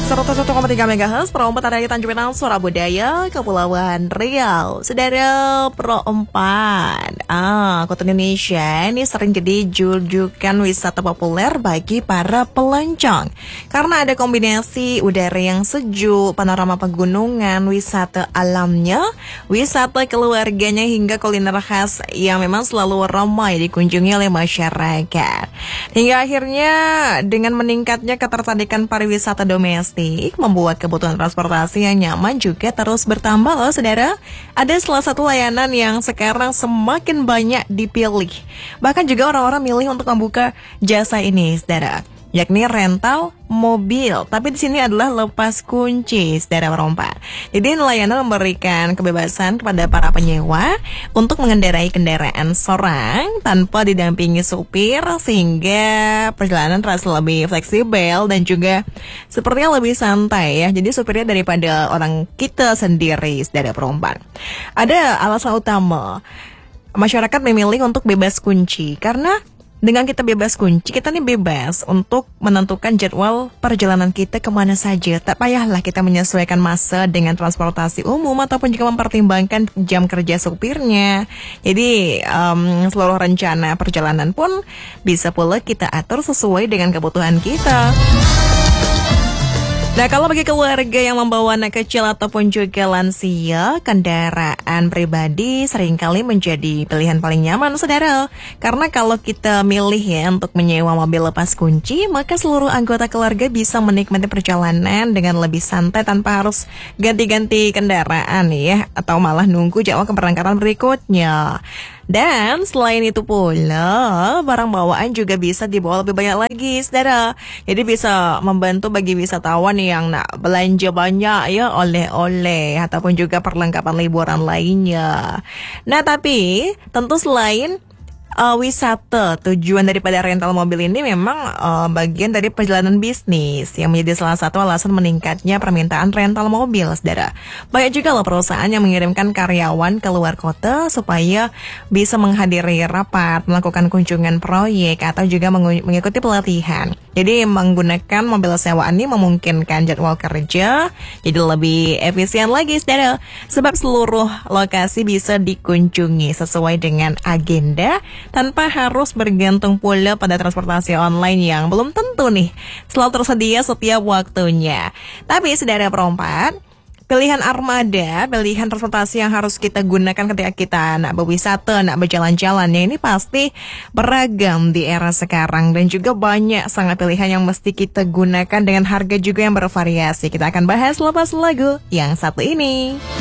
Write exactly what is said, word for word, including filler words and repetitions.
seratus satu koma tiga megahertz Perempat dari Tanjung Pinang, Suara Budaya, Kepulauan Riau. Saudara Perempat, ah, Kota Indonesia ini sering jadi julukan wisata populer bagi para pelancong karena ada kombinasi udara yang sejuk, panorama pegunungan, wisata alamnya, wisata keluarganya, hingga kuliner khas yang memang selalu ramai dikunjungi oleh masyarakat. Hingga akhirnya dengan meningkatnya ketertarikan pariwisata domestik membuat kebutuhan transportasi yang nyaman juga terus bertambah loh saudara. Ada salah satu layanan yang sekarang semakin banyak dipilih. Bahkan juga orang-orang milih untuk membuka jasa ini saudara, yakni rental mobil. Tapi di sini adalah lepas kunci, saudara Perempat. Jadi layanan memberikan kebebasan kepada para penyewa untuk mengendarai kendaraan seorang tanpa didampingi supir, sehingga perjalanan terasa lebih fleksibel dan juga sepertinya lebih santai ya. Jadi supirnya daripada orang kita sendiri, saudara Perempat. Ada alasan utama masyarakat memilih untuk bebas kunci karena dengan kita bebas kunci, kita nih bebas untuk menentukan jadwal perjalanan kita kemana saja. Tak payahlah kita menyesuaikan masa dengan transportasi umum ataupun juga mempertimbangkan jam kerja supirnya. Jadi um, seluruh rencana perjalanan pun bisa pula kita atur sesuai dengan kebutuhan kita. Nah, kalau bagi keluarga yang membawa anak kecil ataupun juga lansia, kendaraan pribadi seringkali menjadi pilihan paling nyaman, saudara. Karena kalau kita milih ya untuk menyewa mobil lepas kunci, maka seluruh anggota keluarga bisa menikmati perjalanan dengan lebih santai tanpa harus ganti-ganti kendaraan ya, atau malah nunggu jadwal keberangkatan berikutnya. Dan selain itu pula, barang bawaan juga bisa dibawa lebih banyak lagi, saudara. Jadi bisa membantu bagi wisatawan yang nak belanja banyak ya, oleh-oleh ataupun juga perlengkapan liburan lainnya. Nah, tapi tentu selain Uh, wisata, tujuan daripada rental mobil ini memang uh, bagian dari perjalanan bisnis yang menjadi salah satu alasan meningkatnya permintaan rental mobil, saudara. Banyak juga loh perusahaan yang mengirimkan karyawan ke luar kota supaya bisa menghadiri rapat, melakukan kunjungan proyek, atau juga mengu- mengikuti pelatihan. Jadi menggunakan mobil sewaan ini memungkinkan jadwal kerja jadi lebih efisien lagi, saudara. Sebab seluruh lokasi bisa dikunjungi sesuai dengan agenda tanpa harus bergantung pula pada transportasi online yang belum tentu nih selalu tersedia setiap waktunya. Tapi saudara Perempat, pilihan armada, pilihan transportasi yang harus kita gunakan ketika kita nak berwisata, nak berjalan-jalan ya, ini pasti beragam di era sekarang dan juga banyak sangat pilihan yang mesti kita gunakan dengan harga juga yang bervariasi. Kita akan bahas lepas lagu yang satu ini.